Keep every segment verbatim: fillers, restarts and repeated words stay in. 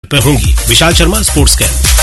पर होंगी। Vishal Sharma, sports can.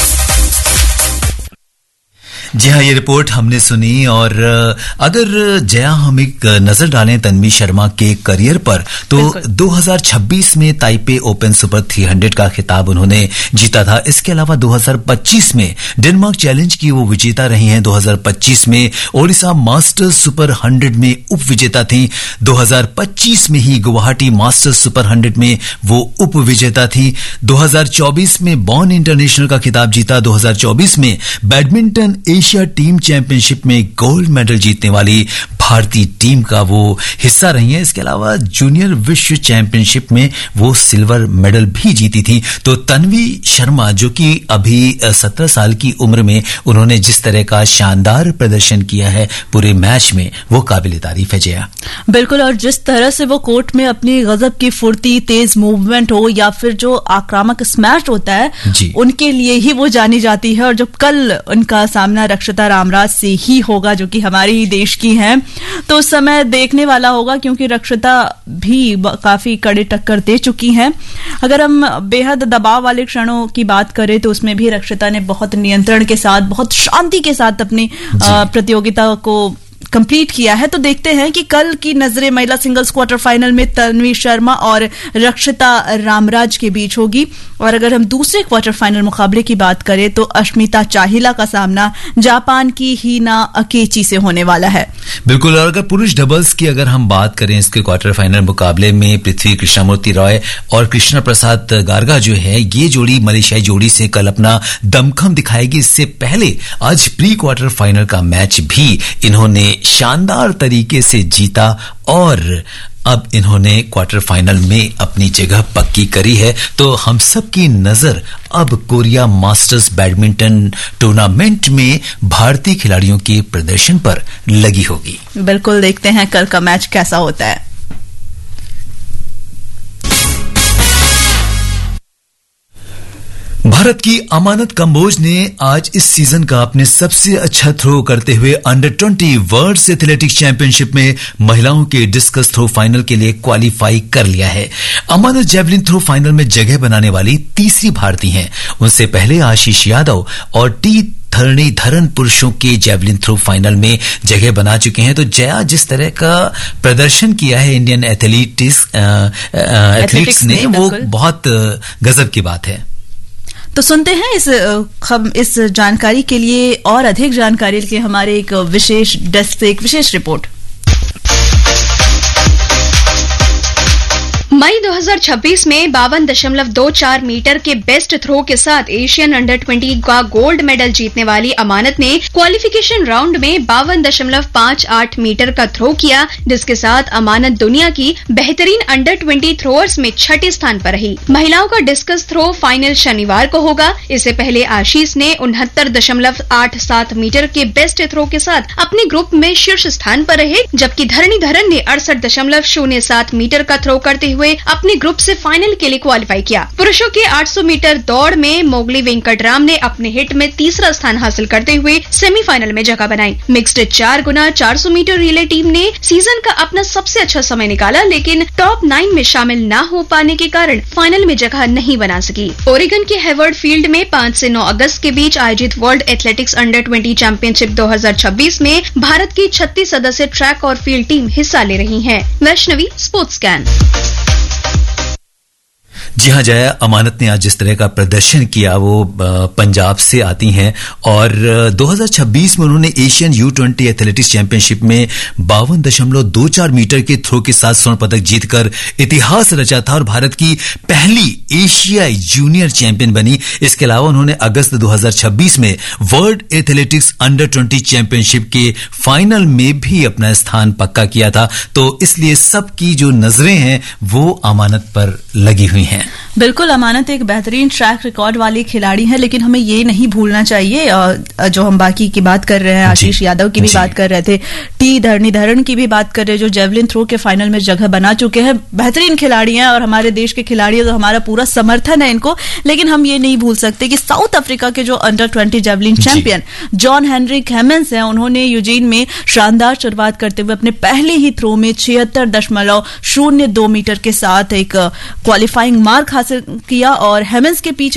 जी हाँ, ये रिपोर्ट हमने सुनी। और अगर जया हम एक नजर डालें तन्वी शर्मा के करियर पर, तो दो हज़ार छब्बीस में ताइपे ओपन सुपर तीन सौ का खिताब उन्होंने जीता था। इसके अलावा दो हज़ार पच्चीस में डेनमार्क चैलेंज की वो विजेता रही हैं। दो हज़ार पच्चीस में ओडिशा मास्टर्स सुपर हंड्रेड में उप विजेता थी। दो हज़ार पच्चीस में ही गुवाहाटी मास्टर्स सुपर हंड्रेड में वो उप विजेता थी। दो हज़ार चौबीस में बॉर्न इंटरनेशनल का खिताब जीता। दो हज़ार चौबीस में बैडमिंटन एशिया टीम चैंपियनशिप में गोल्ड मेडल जीतने वाली भारतीय टीम का वो हिस्सा रही हैं। इसके अलावा जूनियर विश्व चैंपियनशिप में वो सिल्वर मेडल भी जीती थी। तो तन्वी शर्मा, जो कि अभी सत्रह साल की उम्र में उन्होंने जिस तरह का शानदार प्रदर्शन किया है पूरे मैच में, वो काबिल तारीफ है। जया, बिल्कुल। और जिस तरह से वो कोर्ट में अपनी गजब की फुर्ती, तेज मूवमेंट हो या फिर जो आक्रामक स्मैश होता है, उनके लिए ही वो जानी जाती है। और जब कल उनका सामना रक्षिता रामराज से ही होगा, जो कि हमारे ही देश की हैं, तो उस समय देखने वाला होगा, क्योंकि रक्षिता भी काफी कड़े टक्कर दे चुकी हैं। अगर हम बेहद दबाव वाले क्षणों की बात करें तो उसमें भी रक्षिता ने बहुत नियंत्रण के साथ, बहुत शांति के साथ अपनी प्रतियोगिता को कंप्लीट किया है। तो देखते हैं कि कल की नजरें महिला सिंगल्स क्वार्टर फाइनल में तन्वी शर्मा और रक्षिता रामराज के बीच होगी। और अगर हम दूसरे क्वार्टर फाइनल मुकाबले की बात करें तो अश्मिता चाहिला का सामना जापान की हीना अकेची से होने वाला है। बिल्कुल। और अगर पुरुष डबल्स की अगर हम बात करें इसके क्वार्टर फाइनल मुकाबले में, पृथ्वी कृष्णमूर्ति रॉय और कृष्ण प्रसाद गार्गा जो है, ये जोड़ी मलेशियाई जोड़ी से कल अपना दमखम दिखाएगी। इससे पहले आज प्री क्वार्टर फाइनल का मैच भी इन्होंने शानदार तरीके से जीता और अब इन्होंने क्वार्टर फाइनल में अपनी जगह पक्की करी है। तो हम सब की नजर अब कोरिया मास्टर्स बैडमिंटन टूर्नामेंट में भारतीय खिलाड़ियों के प्रदर्शन पर लगी होगी। बिल्कुल, देखते हैं कल का मैच कैसा होता है। भारत की अमानत कंबोज ने आज इस सीजन का अपने सबसे अच्छा थ्रो करते हुए अंडर बीस वर्ल्ड एथलेटिक्स चैंपियनशिप में महिलाओं के डिस्कस थ्रो फाइनल के लिए क्वालिफाई कर लिया है। अमानत जेवलिन थ्रो फाइनल में जगह बनाने वाली तीसरी भारतीय हैं। उनसे पहले आशीष यादव और टी धरणीधरन पुरुषों के जेवलिन थ्रो फाइनल में जगह बना चुके हैं। तो जया, जिस तरह का प्रदर्शन किया है इंडियन एथलीट्स एथलीट्स ने, वो बहुत गजब की बात है। तो सुनते हैं इस इस जानकारी के लिए और अधिक जानकारी के लिए हमारे एक विशेष डेस्क से एक विशेष रिपोर्ट। मई दो हज़ार छब्बीस में बावन दशमलव दो चार मीटर के बेस्ट थ्रो के साथ एशियन अंडर बीस का गोल्ड मेडल जीतने वाली अमानत ने क्वालिफिकेशन राउंड में बावन दशमलव पांच आठ मीटर का थ्रो किया, जिसके साथ अमानत दुनिया की बेहतरीन अंडर बीस थ्रोअर्स में छठे स्थान पर रही। महिलाओं का डिस्कस थ्रो फाइनल शनिवार को होगा। इससे पहले आशीष ने उनहत्तर दशमलव आठ सात मीटर के बेस्ट थ्रो के साथ अपने ग्रुप में शीर्ष स्थान पर रहे, जबकि धरणीधरन ने अड़सठ दशमलव शून्य सात मीटर का थ्रो करते हुए अपने ग्रुप से फाइनल के लिए क्वालिफाई किया। पुरुषों के आठ सौ मीटर दौड़ में मोगली वेंकटराम ने अपने हिट में तीसरा स्थान हासिल करते हुए सेमीफाइनल में जगह बनाई। मिक्स्ड चार गुना चार सौ मीटर रिले टीम ने सीजन का अपना सबसे अच्छा समय निकाला, लेकिन टॉप नाइन में शामिल न हो पाने के कारण फाइनल में जगह नहीं बना सकी। ओरेगन के हेवर्ड फील्ड में पाँच से नौ अगस्त के बीच आयोजित वर्ल्ड एथलेटिक्स अंडर बीस चैंपियनशिप दो हज़ार छब्बीस में भारत की छत्तीस सदस्य ट्रैक और फील्ड टीम हिस्सा ले रही है। Vaishnavi, sports can. जी हाँ जया, अमानत ने आज जिस तरह का प्रदर्शन किया वो पंजाब से आती हैं और दो हज़ार छब्बीस में उन्होंने Asian you twenty athletics championship में बावन दशमलव दो चार मीटर के थ्रो के साथ स्वर्ण पदक जीतकर इतिहास रचा था और भारत की पहली एशियाई जूनियर चैंपियन बनी। इसके अलावा उन्होंने अगस्त दो हज़ार छब्बीस में वर्ल्ड एथलेटिक्स अंडर बीस चैंपियनशिप के फाइनल में भी अपना स्थान पक्का किया था। तो इसलिए सबकी जो नजरें हैं वो अमानत पर लगी हुई हैं। बिल्कुल, अमानत एक बेहतरीन ट्रैक रिकॉर्ड वाली खिलाड़ी है, लेकिन हमें ये नहीं भूलना चाहिए, जो हम बाकी की बात कर रहे हैं, आशीष यादव की भी बात कर रहे थे, टी धरणीधरन की भी बात कर रहे हैं, जो जेवलिन थ्रो के फाइनल में जगह बना चुके हैं। बेहतरीन खिलाड़ी हैं और हमारे देश के खिलाड़ी हैं, तो हमारा पूरा समर्थन है इनको। लेकिन हम ये नहीं भूल सकते कि साउथ अफ्रीका के जो under twenty javelin champion John Heinrich हेमंस हैं, उन्होंने यूजीन में शानदार शुरुआत करते हुए अपने पहले ही थ्रो में छिहत्तर दशमलव शून्य दो मीटर के साथ एक क्वालिफाइंग मार्क हासिल किया और हेमंस के पीछे